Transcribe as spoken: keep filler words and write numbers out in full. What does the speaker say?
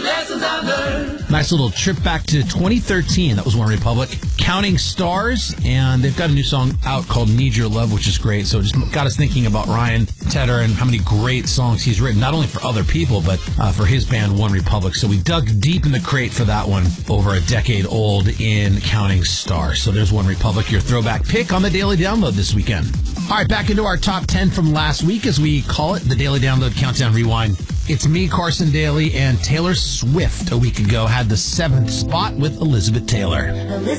lessons I've learned. Nice little trip back to twenty thirteen. That was One Republic. Counting Stars, and they've got a new song out called Need Your Love, which is great. So it just got us thinking about Ryan Tedder and how many great songs he's written, not only for other people, but uh, for his band One Republic. So we dug deep in the crate for that one, over a decade old, in Counting Stars. So there's One Republic, your throwback pick on the Daily Download this weekend. All right, back into our top ten from last week, as we call it, the Daily Download Countdown Rewind. It's me, Carson Daly, and Taylor Swift a week ago had the seventh spot with Elizabeth Taylor.